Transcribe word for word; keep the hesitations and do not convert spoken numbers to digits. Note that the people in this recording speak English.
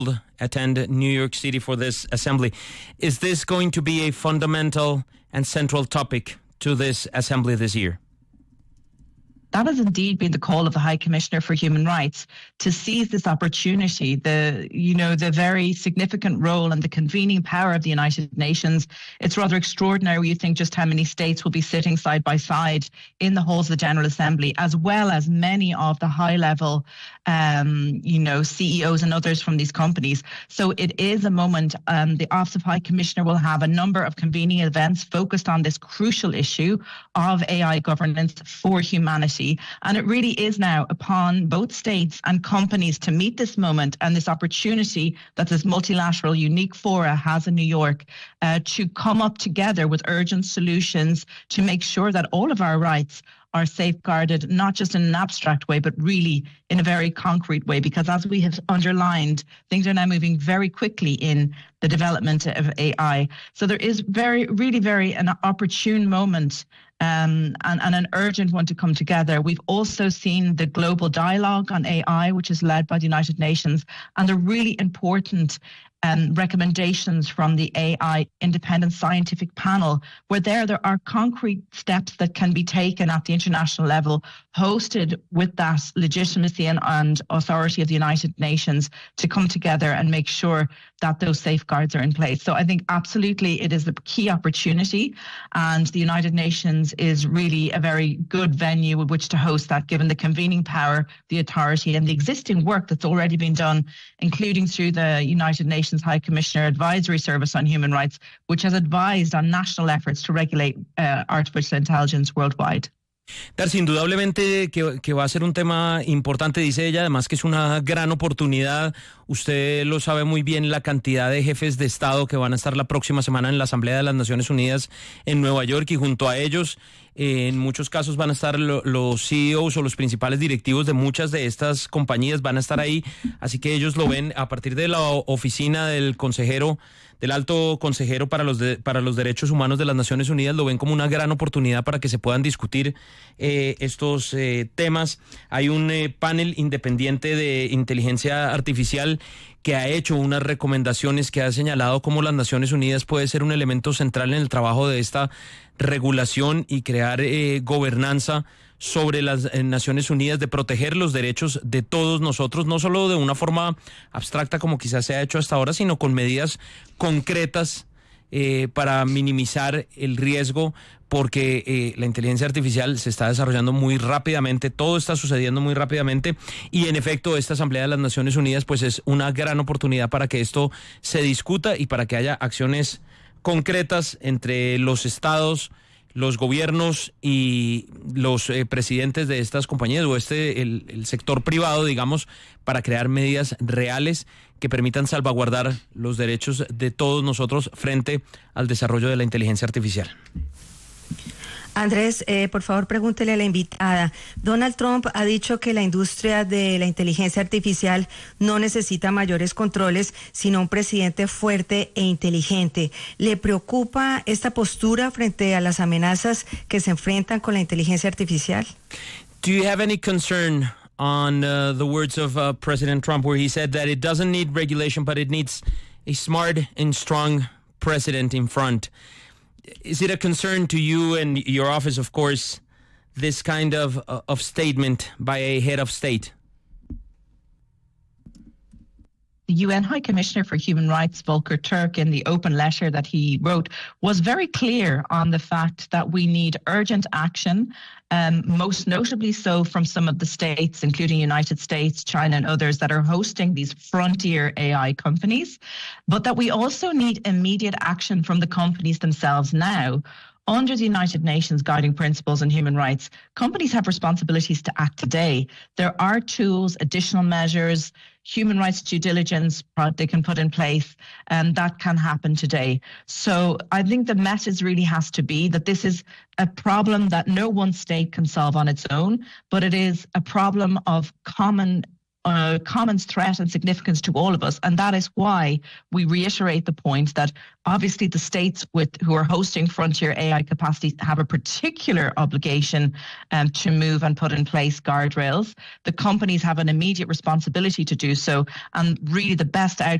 attend New York City for this assembly. Is this going to be a fundamental and central topic to this assembly this year? That has indeed been the call of the High Commissioner for Human Rights to seize this opportunity, the, you know, the very significant role and the convening power of the United Nations. It's rather extraordinary when you think just how many states will be sitting side by side in the halls of the General Assembly, as well as many of the high level, um, you know, C E Os and others from these companies. So it is a moment, um, the Office of High Commissioner will have a number of convening events focused on this crucial issue of A I governance for humanity. And it really is now upon both states and companies to meet this moment and this opportunity that this multilateral unique fora has in New York uh, to come up together with urgent solutions to make sure that all of our rights are safeguarded, not just in an abstract way, but really in a very concrete way. Because as we have underlined, things are now moving very quickly in the development of A I. So there is very, really very an opportune moment Um, and, and an urgent one to come together. We've also seen the global dialogue on A I, which is led by the United Nations, and the really important um, recommendations from the A I Independent Scientific Panel, where there, there are concrete steps that can be taken at the international level, hosted with that legitimacy and, and authority of the United Nations to come together and make sure that those safeguards are in place. So I think absolutely it is a key opportunity, and the United Nations is really a very good venue with which to host that, given the convening power, the authority, and the existing work that's already been done, including through the United Nations High Commissioner Advisory Service on Human Rights, which has advised on national efforts to regulate uh, artificial intelligence worldwide. Darcy, indudablemente que, que va a ser un tema importante, dice ella, además que es una gran oportunidad. Usted lo sabe muy bien, la cantidad de jefes de Estado que van a estar la próxima semana en la Asamblea de las Naciones Unidas en Nueva York, y junto a ellos, eh, en muchos casos van a estar lo, los C E Os o los principales directivos de muchas de estas compañías, van a estar ahí, así que ellos lo ven a partir de la oficina del consejero, del alto consejero para los de, para los derechos humanos de las Naciones Unidas, lo ven como una gran oportunidad para que se puedan discutir eh, estos eh, temas. Hay un eh, panel independiente de inteligencia artificial que ha hecho unas recomendaciones, que ha señalado cómo las Naciones Unidas puede ser un elemento central en el trabajo de esta regulación y crear eh, gobernanza sobre las eh, Naciones Unidas, de proteger los derechos de todos nosotros, no solo de una forma abstracta como quizás se ha hecho hasta ahora, sino con medidas concretas eh, para minimizar el riesgo, porque eh, la inteligencia artificial se está desarrollando muy rápidamente, todo está sucediendo muy rápidamente, y en efecto esta Asamblea de las Naciones Unidas pues es una gran oportunidad para que esto se discuta y para que haya acciones concretas entre los estados, los gobiernos y los eh, presidentes de estas compañías, o este el, el sector privado, digamos, para crear medidas reales que permitan salvaguardar los derechos de todos nosotros frente al desarrollo de la inteligencia artificial. Andrés, eh, por favor, pregúntele a la invitada. Donald Trump ha dicho que la industria de la inteligencia artificial no necesita mayores controles, sino un presidente fuerte e inteligente. ¿Le preocupa esta postura frente a las amenazas que se enfrentan con la inteligencia artificial? Do you have any concern on uh, the words of uh, President Trump, where he said that it doesn't need regulation, but it needs a smart and strong president in front? Is it a concern to you and your office, of course, this kind of uh, of statement by a head of state? The U N High Commissioner for Human Rights, Volker Turk, in the open letter that he wrote, was very clear on the fact that we need urgent action, um, most notably so from some of the states, including United States, China, and others that are hosting these frontier A I companies, but that we also need immediate action from the companies themselves now. Under the United Nations Guiding Principles on Human Rights, companies have responsibilities to act today. There are tools, additional measures, human rights due diligence they can put in place, and that can happen today. So I think the message really has to be that this is a problem that no one state can solve on its own, but it is a problem of common uh, common threat and significance to all of us. And that is why we reiterate the point that obviously the states with who are hosting frontier A I capacity have a particular obligation um, to move and put in place guardrails. The companies have an immediate responsibility to do so. And really the best outcome